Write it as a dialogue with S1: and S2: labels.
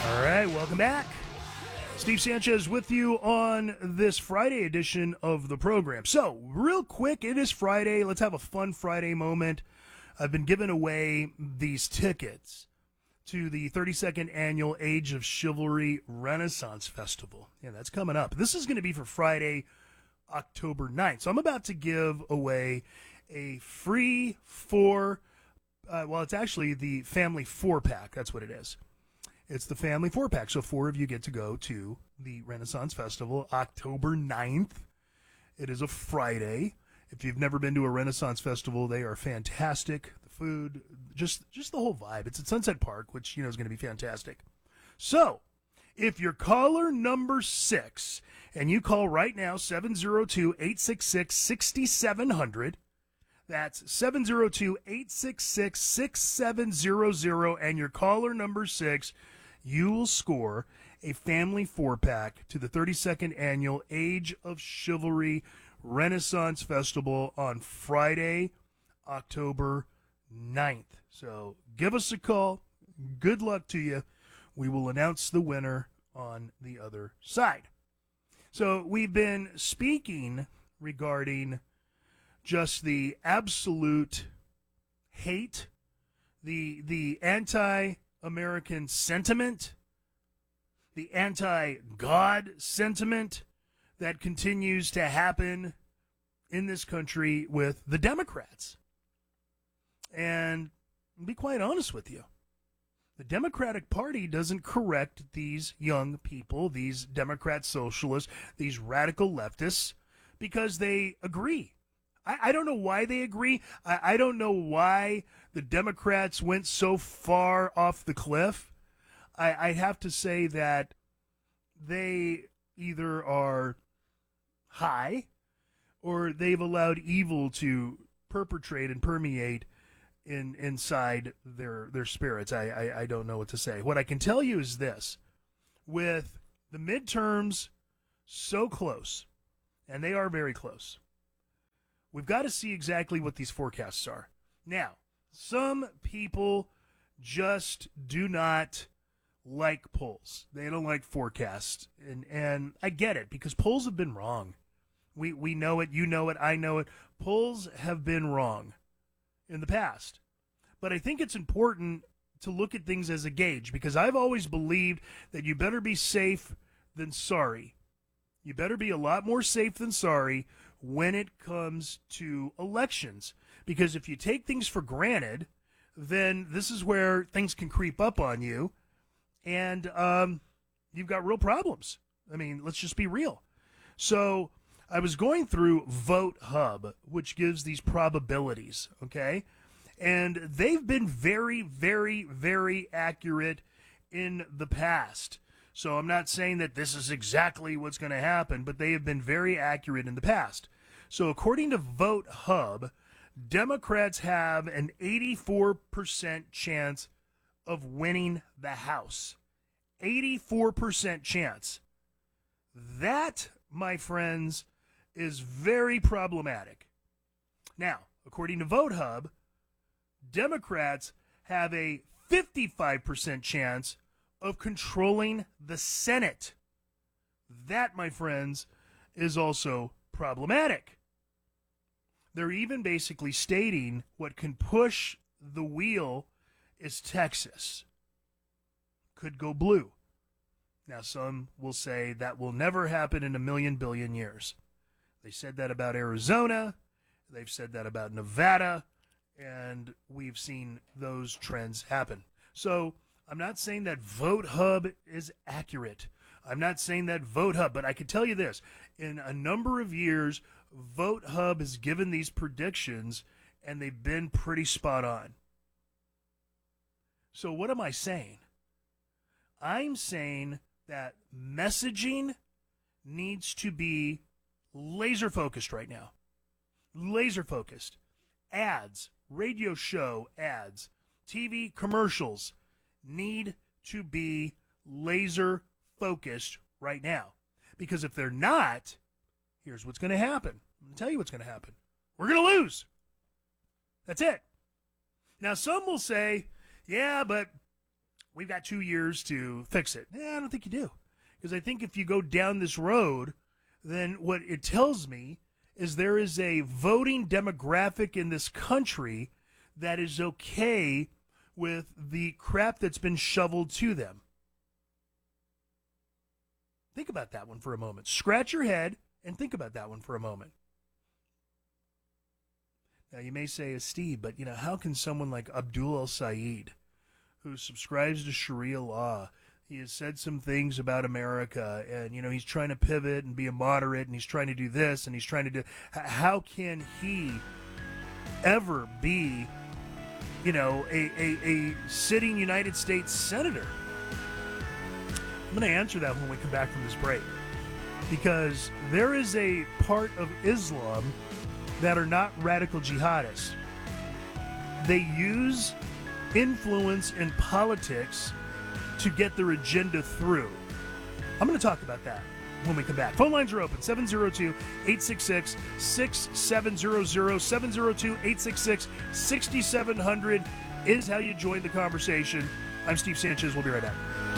S1: All right, welcome back. Steve Sanchez with you on this Friday edition of the program. So, real quick, it is Friday. Let's have a fun Friday moment. I've been giving away these tickets to the 32nd Annual Age of Chivalry Renaissance Festival. Yeah, that's coming up. This is going to be for Friday, October 9th. So I'm about to give away a free it's actually the family 4-pack. That's what it is. It's the family 4-pack. So 4 of you get to go to the Renaissance Festival October 9th. It is a Friday. If you've never been to a Renaissance Festival, they are fantastic. The food, just the whole vibe. It's at Sunset Park, which, is going to be fantastic. So, if you're caller number 6, and you call right now, 702-866-6700, that's 702-866-6700, and you're caller number 6, you will score a family 4-pack to the 32nd Annual Age of Chivalry Renaissance Festival on Friday, October 9th. So give us a call. Good luck to you. We will announce the winner on the other side. So we've been speaking regarding just the absolute hate, the anti-American sentiment, the anti-God sentiment that continues to happen in this country with the Democrats. And I'll be quite honest with you. The Democratic Party doesn't correct these young people, these Democrat socialists, these radical leftists, because they agree. I don't know why they agree. I don't know why the Democrats went so far off the cliff. I have to say that they either are high or they've allowed evil to perpetrate and permeate inside their spirits. I don't know what to say. What I can tell you is this. With the midterms so close, and they are very close, we've got to see exactly what these forecasts are. Now, some people just do not like polls. They don't like forecasts. And I get it, because polls have been wrong. We know it, you know it, I know it. Polls have been wrong in the past. But I think it's important to look at things as a gauge, because I've always believed that you better be safe than sorry. You better be a lot more safe than sorry when it comes to elections. Because if you take things for granted, then this is where things can creep up on you, and you've got real problems. I mean, let's just be real. So I was going through Vote Hub, which gives these probabilities, okay? And they've been very, very, very accurate in the past. So I'm not saying that this is exactly what's going to happen, but they have been very accurate in the past. So according to Vote Hub, Democrats have an 84% chance of winning the House. 84% chance. That, my friends, is very problematic. Now, according to Vote Hub, Democrats have a 55% chance of controlling the Senate. That, my friends, is also problematic. They're even basically stating what can push the wheel is Texas. Could go blue. Now, some will say that will never happen in a million billion years. They said that about Arizona. They've said that about Nevada. And we've seen those trends happen. So I'm not saying that Vote Hub is accurate. I'm not saying that Vote Hub, but I can tell you this. In a number of years, Vote Hub has given these predictions, and they've been pretty spot on. So what am I saying? I'm saying that messaging needs to be laser focused right now. Laser focused. Ads, radio show ads, TV commercials need to be laser focused right now. Because if they're not, here's what's going to happen. I'm going to tell you what's going to happen. We're going to lose. That's it. Now, some will say, yeah, but we've got 2 years to fix it. I don't think you do. Because I think if you go down this road, then what it tells me is there is a voting demographic in this country that is okay with the crap that's been shoveled to them. Think about that one for a moment. Scratch your head and think about that one for a moment. Now, you may say, Steve, but, how can someone like Abdul El-Sayed, who subscribes to Sharia law, he has said some things about America, and, he's trying to pivot and be a moderate, and he's trying to do this, and he's trying to do... How can he ever be, a sitting United States senator? I'm going to answer that when we come back from this break. Because there is a part of Islam that are not radical jihadists. They use influence in politics to get their agenda through. I'm going to talk about that when we come back. Phone lines are open, 702-866-6700, 702-866-6700 is how you join the conversation. I'm Steve Sanchez. We'll be right back.